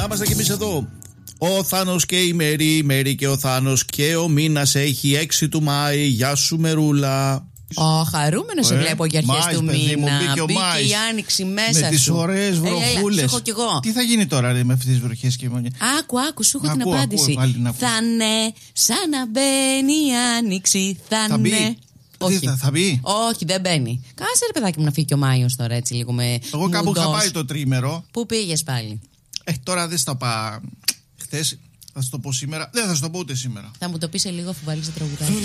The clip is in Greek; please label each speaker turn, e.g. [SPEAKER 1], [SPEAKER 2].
[SPEAKER 1] Να είμαστε κι εμείς εδώ. Ο Θάνος και η Μέρη, η Μέρη και ο Θάνος, και ο μήνας έχει 6 του Μάη. Γεια σου Μερούλα.
[SPEAKER 2] Χαρούμενο σε βλέπω για αρχές του μήνα.
[SPEAKER 1] Μπήκε
[SPEAKER 2] η άνοιξη μέσα
[SPEAKER 1] με τις ωραίες βροχούλες. Τι θα γίνει τώρα με αυτές τις βροχές και μόνο.
[SPEAKER 2] Άκου, σου έχω την απάντηση. Θα ναι, σαν να μπαίνει η άνοιξη. Θα ναι.
[SPEAKER 1] Όχι. Θα μπει.
[SPEAKER 2] Όχι, δεν μπαίνει. Κάσε ρε παιδάκι μου να φύγει και ο Μάιος τώρα έτσι λίγο με.
[SPEAKER 1] Εγώ κάπου είχα πάει το τρίμερο.
[SPEAKER 2] Πού πήγες πάλι?
[SPEAKER 1] Τώρα δεν στα πάω. Χθες θα σου το πω σήμερα. Δεν θα σου το πω ούτε σήμερα.
[SPEAKER 2] Θα μου το πεις σε λίγο αφού βάλεις το τραγουδάκι.